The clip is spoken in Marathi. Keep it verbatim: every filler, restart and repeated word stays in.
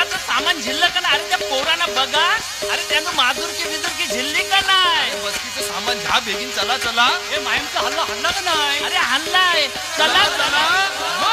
घराचं सामान झिल्लं का नाही? अरे त्या पोरांना बघा, अरे त्यानं माजूरकी बिजूरकी झिल्ली का नाही? बस्तीचं सामान घ्या बेगीन, चला चला. हे मायमचा हल्ला हल्ला का नाही? अरे हल्लाय, चला चला.